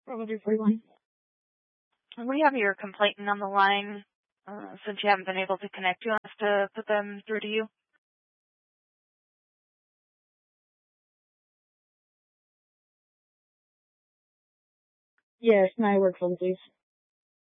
Probably 41. We have your complainant on the line. Since you haven't been able to connect, do you want us to put them through to you? Yes, my work phone, please.